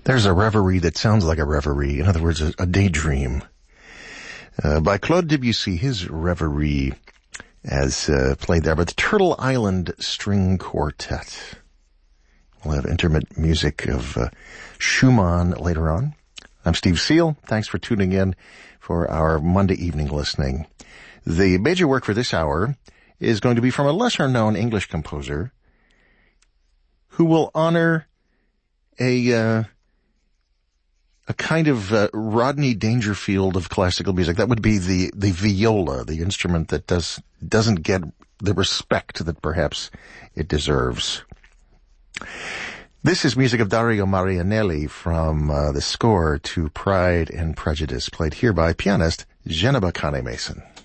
There's a reverie that sounds like a reverie. In other words, a daydream. By Claude Debussy, his reverie as played there by the Turtle Island String Quartet. We'll have intermittent music of Schumann later on. I'm Steve Seal. Thanks for tuning in for our Monday evening listening. The major work for this hour is going to be from a lesser-known English composer who will honor a kind of Rodney Dangerfield of classical music. That would be the viola, the instrument that doesn't get the respect that perhaps it deserves. This is music of Dario Marianelli from the score to Pride and Prejudice, played here by pianist Geneba Kane-Mason.